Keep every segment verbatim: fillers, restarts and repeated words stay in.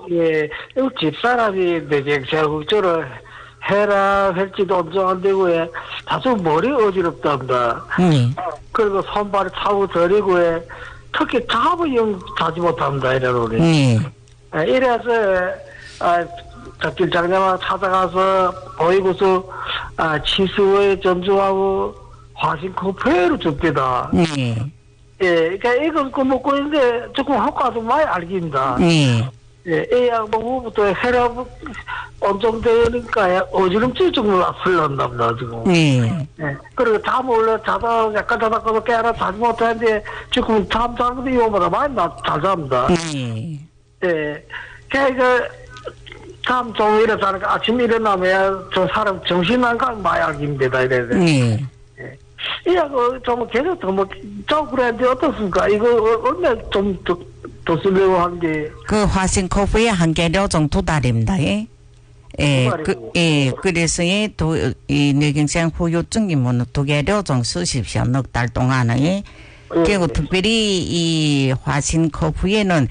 예, 이 집사람이 내게 제국적으로 해라 할지도 엄청 안 되고, 예, 다소 머리 어지럽답니다. 음. 그리고 손발이 차고 저리고, 예, 특히 잡을 영 자지 못합니다, 이래로니. 음. 예, 이래서, 아, 길 장례만 찾아가서 보이고서, 아, 치수에 전주하고 화신 코페로 줍니다. 음. 예, 그러니까 이건 그 먹고 있는데 조금 효과도 많이 알깁니다. 음. 예, 애약 먹고부터 혈압 엄청 되니까 어지럼증이 조금 흘렀답니다, 지금. 음. 예, 그리고 잠 원래 자다, 약간 자다가도 깨라 자지 못하는데 지금 잠 자는 데 이거보다 많이 나, 잘 잡니다. 음. 예, 그러니까 잠 좀 일어나니까 아침 일어나면 저 사람 정신 안 가면 많이 알깁니다, 이래서. 음. 이야, 그, 좀, 계속 더, 뭐, 저, 그랬는데 어떻습니까? 이거, 얼마 좀, 더, 더 쓰려고 한 게. 그 화신 커피에 한 개료 정도 달입니다. 예. 예, 그, 예, 그래서 이, 도, 이, 뇌경색 후유증이 뭐, 두 개료 정도 쓰십시오. 넉 달 동안은. 예. 그리고 특별히 이 화신 커피에는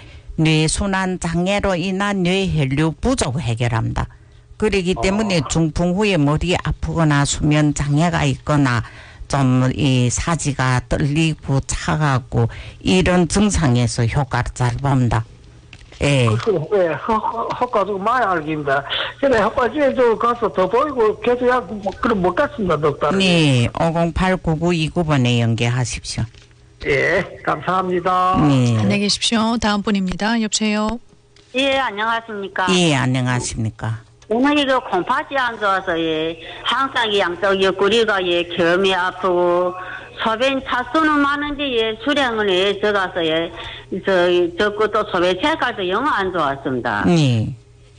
뇌순환 장애로 인한 뇌혈류 부족 해결합니다. 그러기 때문에 중풍 후에 머리 아프거나 수면 장애가 있거나 좀 이 사지가 떨리고 차가고 이런 증상에서 효과를 잘 봅니다. 예. 예, 효과 좀 많이 알깁니다. 그래, 효과 중에 좀 가서 더 보이고 계속 약, 뭐, 그럼 못 갔습니다, 덕다. 네, 오공팔 구구이구 번에 연계하십시오. 예, 감사합니다. 네. 안녕히 계십시오. 다음 분입니다. 여보세요. 예, 안녕하십니까. 예, 안녕하십니까. 오늘 이거 콩팥이 안 좋아서, 예, 항상 이 양쪽 옆구리가, 예, 겸이 아프고, 소변 차수는 많은데, 예, 수량을, 예, 적어서, 예, 저, 적고 또 소변 색깔도 영 안 좋았습니다. 네.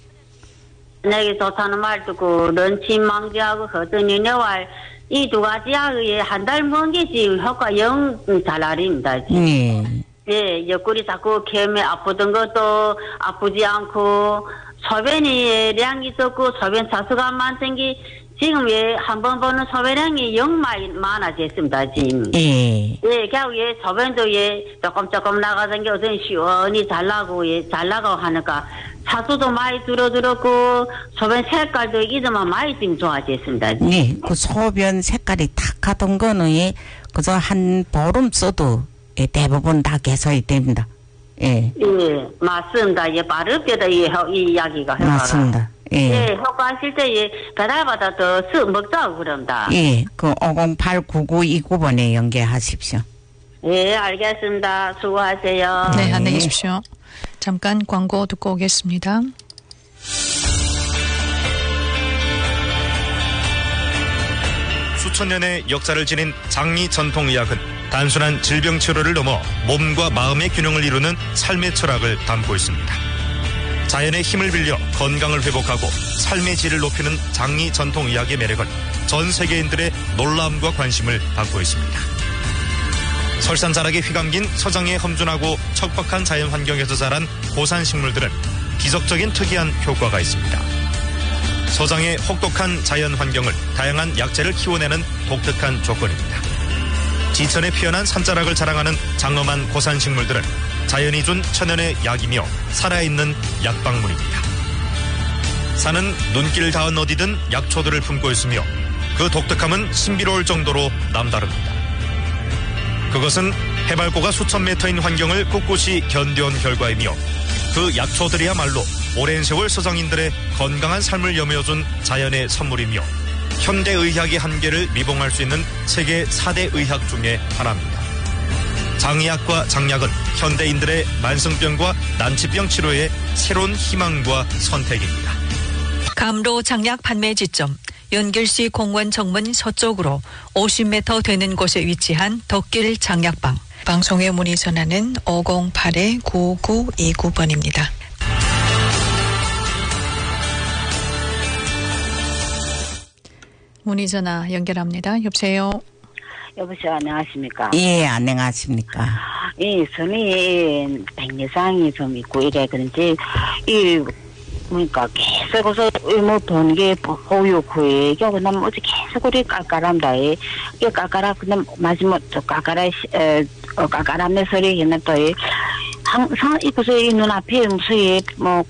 내게 좋다는 말 듣고, 런치 망지하고, 허전이 내왈, 이 두 가지하고, 예, 한 달 먼 게 지금 효과 영 잘 알입니다. 네. 예, 옆구리 자꾸 겸이 아프던 것도 아프지 않고, 소변이 량이 적고 소변 차수가 많던 게 지금 예, 한 번 보는 소변량이 영 많이 많아졌습니다, 지금. 예. 예, 겨우 예, 소변도 예, 조금 조금 나가던 게 어떤 시원히 잘 나고, 예, 잘 나가고 하니까 차수도 많이 줄어들었고, 소변 색깔도 이제만 많이 좀 좋아졌습니다. 지금. 네. 그 소변 색깔이 탁 하던 거는 예, 그저 한 보름 써도 예, 대부분 다 개선이 됩니다. 예. 예, 맞습니다. 예, 빠르게도 이, 이 이야기가 효과가. 맞습니다. 예. 예, 효과하실 때, 예, 배달받아 더 쓰, 먹자고 그럽니다. 예, 그 오공팔 구구이구 번에 연계하십시오. 예, 알겠습니다. 수고하세요. 네, 안녕히 계십시오. 잠깐 광고 듣고 오겠습니다. 수천 년의 역사를 지닌 장리 전통의학은 단순한 질병 치료를 넘어 몸과 마음의 균형을 이루는 삶의 철학을 담고 있습니다. 자연의 힘을 빌려 건강을 회복하고 삶의 질을 높이는 장리 전통의학의 매력은 전 세계인들의 놀라움과 관심을 받고 있습니다. 설산자락에 휘감긴 서장의 험준하고 척박한 자연 환경에서 자란 고산 식물들은 기적적인 특이한 효과가 있습니다. 서장의 혹독한 자연 환경을 다양한 약재를 키워내는 독특한 조건입니다. 지천에 피어난 산자락을 자랑하는 장엄한 고산 식물들은 자연이 준 천연의 약이며 살아있는 약방문입니다. 산은 눈길 닿은 어디든 약초들을 품고 있으며 그 독특함은 신비로울 정도로 남다릅니다. 그것은 해발고가 수천 미터인 환경을 꿋꿋이 견뎌온 결과이며 그 약초들이야말로 오랜 세월 서장인들의 건강한 삶을 여며준 자연의 선물이며 현대의학의 한계를 미봉할 수 있는 세계 사 대 의학 중에 하나입니다. 장의학과 장약은 현대인들의 만성병과 난치병 치료의 새로운 희망과 선택입니다. 감로 장약 판매 지점 연길시 공원 정문 서쪽으로 오십 미터 되는 곳에 위치한 덕길 장약방. 방송에 문의 전화는 오공팔 구구이구 번입니다. 문의 전화 연결합니다. 여보세요. 여보세요, 안녕하십니까? 예, 안녕하십니까? 이 손이 백내장이 좀 있고 이래 그런지 이 그러니까 계속해서 뭐 도는 게 호유 구에 이게 그냥 어제 계속 우리 깔깔한다. 이게 깔깔하 그냥 마지막 저 깔깔하 에 깔깔함의 소리 있는 또 항상 이곳에 이 눈앞에 무슨 뭐